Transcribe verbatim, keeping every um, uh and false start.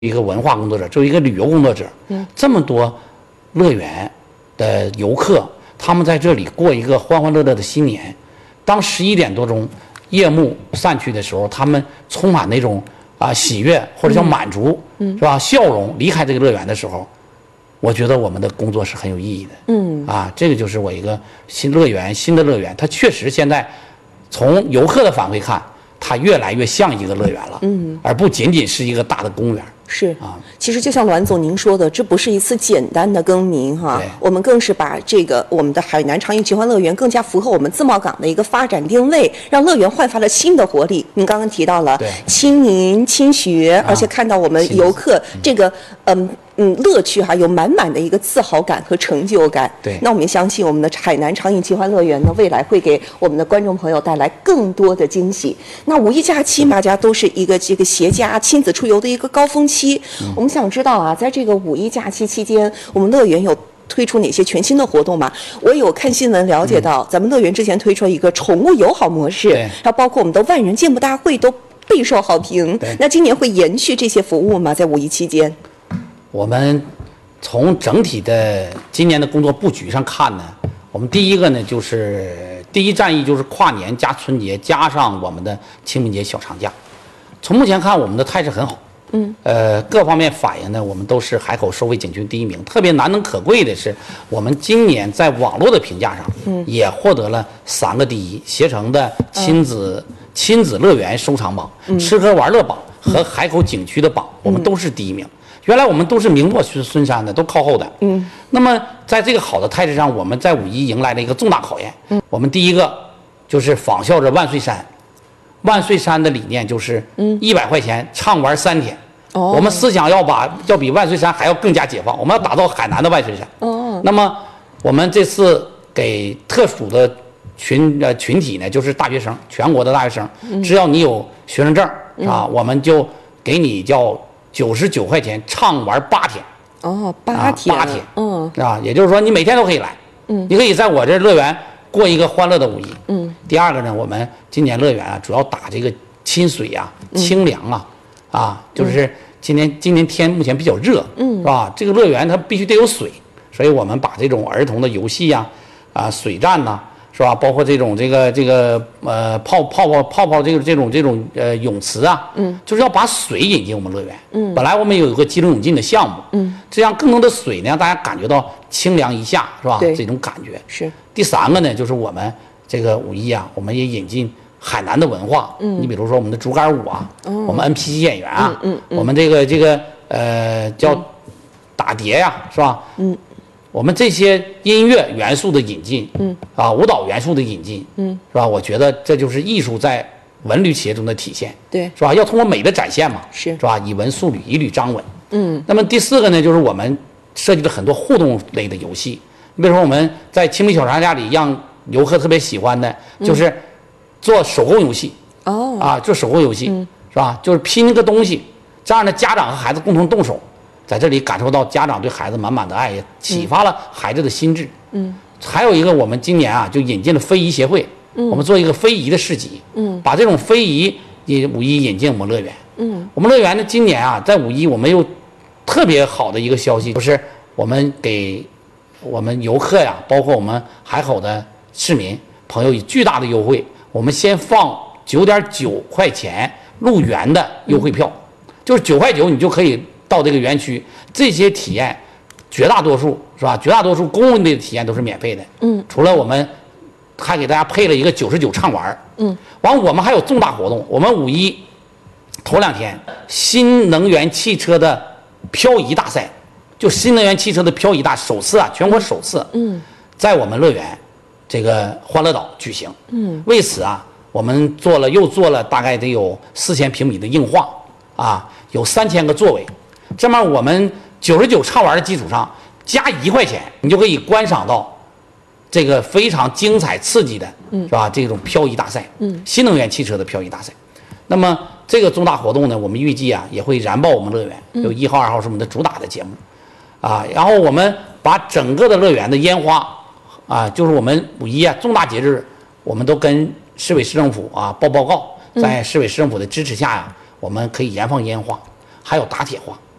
一个文化工作者，作为一个旅游工作者，嗯，这么多乐园的游客，他们在这里过一个欢欢乐乐的新年。当十一点多钟夜幕散去的时候，他们充满那种啊喜悦或者叫满足，嗯，是吧？笑容离开这个乐园的时候，我觉得我们的工作是很有意义的。嗯，啊，这个就是我一个新乐园，新的乐园，它确实现在从游客的反馈看，它越来越像一个乐园了，嗯，而不仅仅是一个大的公园。 是啊，其实就像栾总您说的，这不是一次简单的更名哈，我们更是把这个我们的海南长影奇欢乐园更加符合我们自贸港的一个发展定位，让乐园焕发了新的活力。您刚刚提到了亲民亲学，而且看到我们游客这个嗯嗯乐趣哈，有满满的一个自豪感和成就感。 对， 那我们也相信我们的海南长影奇欢乐园呢，未来会给我们的观众朋友带来更多的惊喜。那五一假期，大家都是一个这个携家亲子出游的一个高峰期。嗯、我们想知道啊，在这个五一假期期间，我们乐园有推出哪些全新的活动吗？我有看新闻了解到，嗯、咱们乐园之前推出了一个宠物友好模式，还有包括我们的万人建模大会都备受好评。那今年会延续这些服务吗？在五一期间， 我们从整体的今年的工作布局上看呢，我们第一个呢就是第一战役就是跨年加春节加上我们的清明节小长假。从目前看，我们的态势很好。嗯，呃，各方面反映呢，我们都是海口收费景区第一名。特别难能可贵的是，我们今年在网络的评价上，嗯，也获得了三个第一：携程的亲子、嗯、亲子乐园收藏榜、嗯、吃喝玩乐榜和海口景区的榜，嗯、我们都是第一名。原来我们都是名落孙山的，都靠后的。嗯，那么在这个好的态势上，我们在五一迎来了一个重大考验。嗯，我们第一个就是仿效着万岁山。万岁山的理念就是一百块钱畅玩三天。哦，我们思想要把要比万岁山还要更加解放，我们要打造海南的万岁山。哦，那么我们这次给特殊的群呃群体呢，就是大学生，全国的大学生，嗯、只要你有学生证啊，嗯、我们就给你叫九十九块钱畅玩八天。 哦，八天， 八、啊、天，嗯，啊，也就是说你每天都可以来，嗯，你可以在我这乐园过一个欢乐的五一。嗯，第二个呢，我们今年乐园啊，主要打这个亲水啊、清凉啊，嗯、啊，就是今年今年天目前比较热，嗯，是吧？这个乐园它必须得有水，所以我们把这种儿童的游戏呀、啊、啊水战呐、啊，是吧？包括这种这个这个呃泡泡泡泡泡这个这种这种呃泳池啊，嗯，就是要把水引进我们乐园。嗯，本来我们有一个激流勇进的项目，嗯，这样更多的水呢，让大家感觉到清凉一下，是吧？这种感觉是。 第三个呢，就是我们这个五一啊，我们也引进海南的文化。嗯，你比如说我们的竹竿舞啊，哦、我们 N P C 演员啊，嗯 嗯, 嗯我们这个这个呃叫打碟呀、啊，是吧？嗯，我们这些音乐元素的引进，嗯啊，舞蹈元素的引进，嗯，是吧？我觉得这就是艺术在文旅企业中的体现， 对， 是吧？要通过美的展现嘛， 是是吧？以文塑旅，以旅张文。嗯，那么第四个呢，就是我们设计了很多互动类的游戏。你比如说我们在清明小长假里让游客特别喜欢的就是做手工游戏。哦、嗯，啊，做手工游戏、嗯、是吧？就是拼一个东西，这样呢，家长和孩子共同动手，在这里感受到家长对孩子满满的爱，也启发了孩子的心智。嗯，还有一个，我们今年啊就引进了非遗协会，嗯，我们做一个非遗的市集，嗯，把这种非遗也五一引进我们乐园。嗯，我们乐园呢今年啊在五一我们有特别好的一个消息，就是我们给我们游客呀，包括我们海口的市民朋友以巨大的优惠，我们先放九点九块钱入园的优惠票，嗯、就是九块九你就可以到这个园区，这些体验绝大多数是吧？绝大多数公共的体验都是免费的。嗯，除了我们还给大家配了一个九十九畅玩。嗯，完我们还有重大活动，我们五一头两天新能源汽车的漂移大赛。就新能源汽车的漂移大首次啊，全国首次，嗯，在我们乐园这个欢乐岛举行，嗯，为此啊，我们做了又做了大概得有四千平米的硬化，啊，有三千个座位，这么我们九十九畅玩的基础上加一块钱，你就可以观赏到这个非常精彩刺激的，嗯，是吧？这种漂移大赛，嗯，新能源汽车的漂移大赛。那么这个重大活动呢，我们预计啊也会燃爆我们乐园，有一号、二号是我们的主打的节目。啊，然后我们把整个的乐园的烟花，啊，就是我们五一啊重大节日，我们都跟市委市政府啊报报告，在市委市政府的支持下呀、啊，我们可以燃放烟花，还有打铁花。